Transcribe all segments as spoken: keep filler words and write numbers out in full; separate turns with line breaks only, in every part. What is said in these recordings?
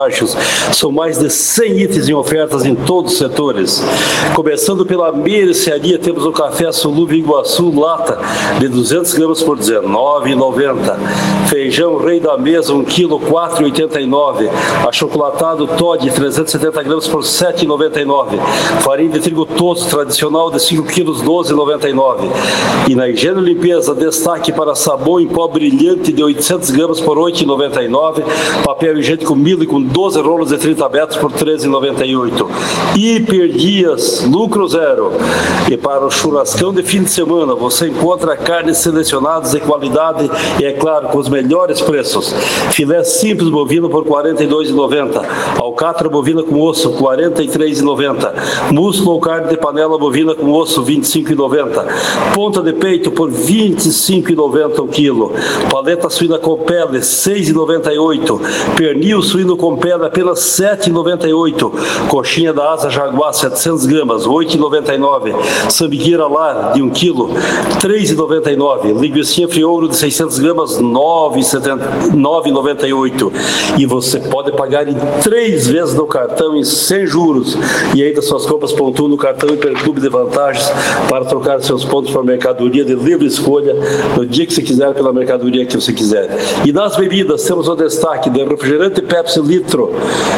baixos. São mais de cem itens em ofertas em todos os setores. Começando pela mercearia, temos o café solúvel Iguaçu lata de duzentos gramas por dezenove reais e noventa centavos. Feijão Rei da Mesa, um quilo, quatro reais e oitenta e nove centavos. Achocolatado Toddy, trezentos e setenta gramas por sete reais e noventa e nove centavos. Farinha de trigo tosto tradicional de cinco quilos, doze reais e noventa e nove centavos. E na higiene e limpeza, destaque para sabão em pó brilhante de oitocentas gramas por oito reais e noventa e nove centavos. Papel higiênico Mille com doze rolos de trinta metros por treze reais e noventa e oito centavos. Hiperdias, lucro zero. E para o churrascão de fim de semana, você encontra carnes selecionadas de qualidade e, é claro, com os melhores preços. Filé simples bovino por quarenta e dois reais e noventa centavos. Alcatra bovina com osso, quarenta e três reais e noventa centavos. Músculo ou carne de panela bovina com osso, vinte e cinco reais e noventa centavos. Ponta de peito por vinte e cinco reais e noventa centavos o quilo. Paleta suína com pele, seis reais e noventa e oito centavos. Pernil suíno com pele, apenas sete reais e noventa e oito centavos. Coxinha da asa jaguar, setecentas gramas, oito reais e noventa e nove centavos. Samigueira lá, de um quilo, três reais e noventa e nove centavos. Linguiça friouro de seiscentas gramas, nove reais e noventa e oito centavos. E você pode pagar em três vezes no cartão, em sem juros. E ainda suas compras pontuam no cartão Hiperclube de Vantagens para trocar seus pontos para mercadoria de livre escolha no dia que você quiser, pela mercadoria que você quiser. E nas bebidas, temos o destaque de refrigerante Pepsi litro,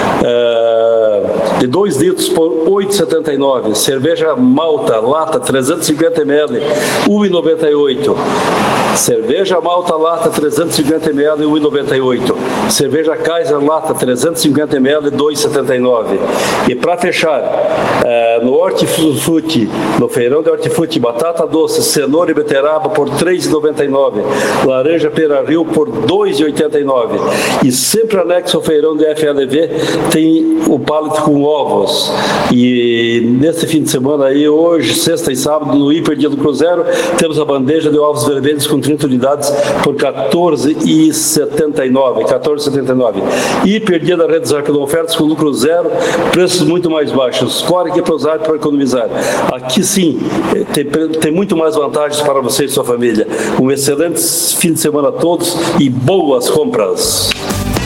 uh, de dois litros por oito reais e setenta e nove centavos. Cerveja Malta lata, trezentos e cinquenta mililitros, um real e noventa e oito centavos. Cerveja Malta lata, trezentos e cinquenta mililitros, um real e noventa e oito centavos. Cerveja Kaiser lata, trezentos e cinquenta mililitros, dois reais e setenta e nove centavos. E para fechar, uh, no Hortifruti, no feirão de Hortifruti, batata doce, cenoura e beterraba por três reais e noventa e nove centavos. Laranja Pera-Rio por dois reais e oitenta e nove centavos. E sempre anexo ao feirão de F L V tem o pallet com ovos. E nesse fim de semana aí, hoje, sexta e sábado, no Hiper Dia do Cruzeiro, temos a bandeja de ovos vermelhos com trinta unidades por quatorze reais e setenta e nove centavos. quatorze reais e setenta e nove centavos. Hiper Dia da Rede Zar, com ofertas com lucro zero, preços muito mais baixos. Corre aqui para usar para economizar. Aqui sim, tem, tem muito mais vantagens para você e sua família. Um excelente fim de semana a todos e boas compras!